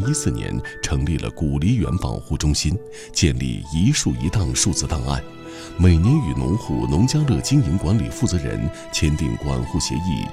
2014年成立了古梨园保护中心，建立一树一档数字档案，每年与农户农家乐经营管理负责人签订管护协议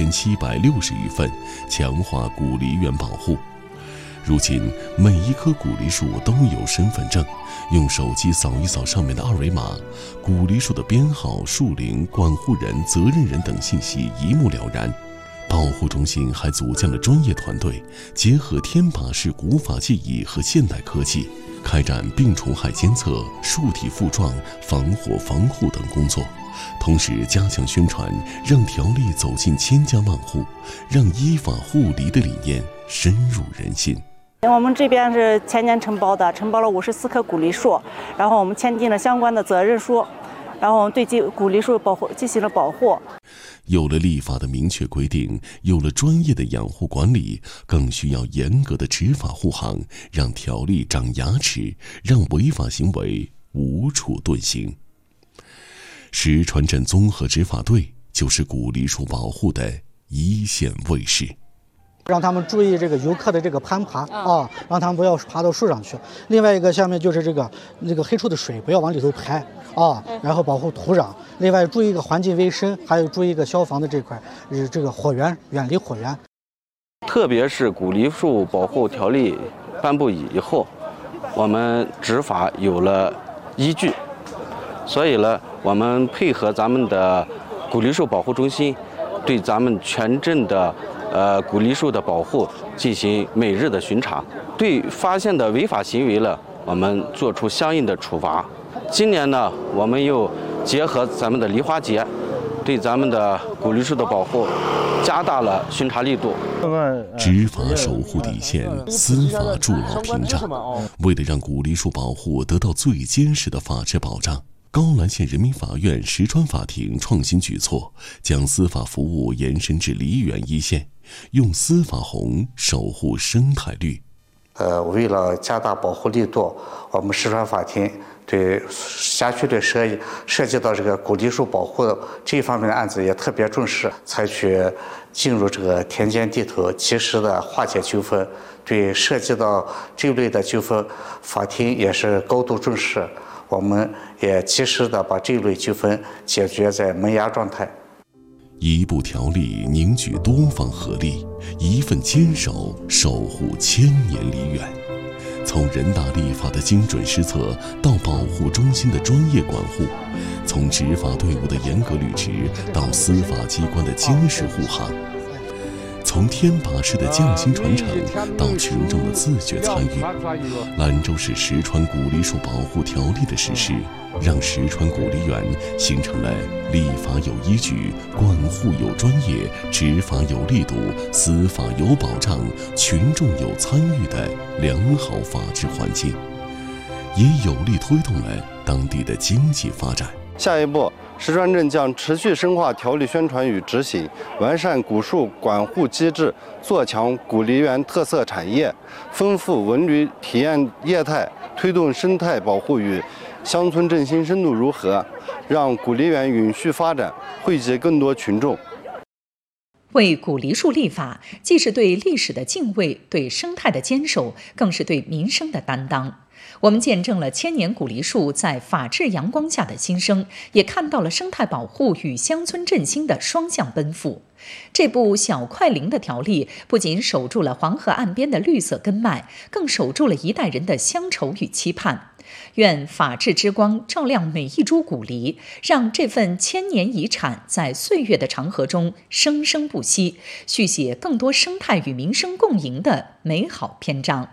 1760余份，强化古梨园保护。如今，每一棵古梨树都有身份证，用手机扫一扫上面的二维码，古梨树的编号、树龄、管护人、责任人等信息一目了然。保护中心还组建了专业团队，结合天拔式古法技艺和现代科技，开展病虫害监测、树体复状、防火防护等工作，同时加强宣传，让条例走进千家万户，让依法护梨的理念深入人心。 我们这边是前年承包了54棵古梨树，然后我们签订了相关的责任书，然后我们对古梨树进行了保护。 有了立法的明确规定，有了专业的养护管理，更需要严格的执法护航，让条例长牙齿，让违法行为无处遁形。石川镇综合执法队就是古梨树保护的一线卫士。 让他们注意这个游客的这个攀爬啊，让他们不要爬到树上去。另外一个下面就是那个黑处的水不要往里头排啊，然后保护土壤。另外注意一个环境卫生，还有注意一个消防的这块，这个火源远离火源。 特别是古梨树保护条例颁布以后，我们执法有了依据，所以呢，我们配合咱们的古梨树保护中心，对咱们全镇的古梨树的保护进行每日的巡查，对发现的违法行为呢，我们做出相应的处罚。今年呢，我们又结合咱们的梨花节，对咱们的古梨树的保护加大了巡查力度。 执法守护底线，司法筑牢屏障。为了让古梨树保护得到最坚实的法治保障，高兰县人民法院石川法庭创新举措，将司法服务延伸至梨园一线，用司法红守护生态绿。 为了加大保护力度，我们石川法庭对辖区的涉及到这个古梨树保护这一方面的案子也特别重视，采取进入这个田间地头，及时的化解纠纷。对涉及到这类的纠纷，法庭也是高度重视。我们也及时的把这类纠纷解决在萌芽状态。 一部条例凝聚多方合力，一份坚守守护千年梨园。从人大立法的精准施策到保护中心的专业管护，从执法队伍的严格履职到司法机关的坚实护航，从天拔式的匠心传承到群众的自觉参与，兰州市石川古梨树保护条例的实施，让石川古梨园形成了立法有依据、管护有专业、执法有力度、司法有保障、群众有参与的良好法治环境，也有力推动了当地的经济发展。 下一步，石川镇将持续深化条例宣传与执行，完善古树管护机制，做强古梨园特色产业，丰富文旅体验业态，推动生态保护与乡村振兴深度融合，让古梨园永续发展，惠及更多群众。 为古梨树立法，既是对历史的敬畏，对生态的坚守，更是对民生的担当。我们见证了千年古梨树在法治阳光下的新生，也看到了生态保护与乡村振兴的双向奔赴。这部小快灵的条例不仅守住了黄河岸边的绿色根脉，更守住了一代人的乡愁与期盼。愿法治之光照亮每一株古梨，让这份千年遗产在岁月的长河中生生不息，续写更多生态与民生共赢的美好篇章。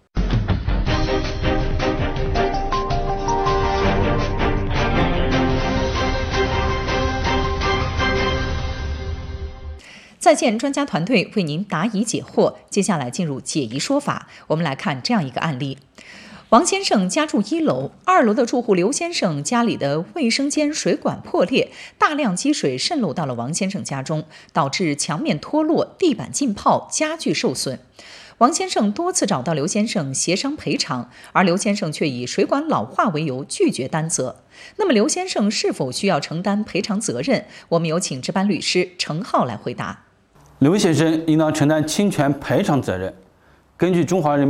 在线专家团队为您答疑解惑，接下来进入解疑说法。我们来看这样一个案例：王先生家住1楼，2楼的住户刘先生家里的卫生间水管破裂，大量积水渗漏到了王先生家中，导致墙面脱落、地板浸泡、家具受损。王先生多次找到刘先生协商赔偿，而刘先生却以水管老化为由拒绝担责。那么刘先生是否需要承担赔偿责任？我们有请值班律师程浩来回答。 刘先生应当承担侵权赔偿责任。根据《中华人民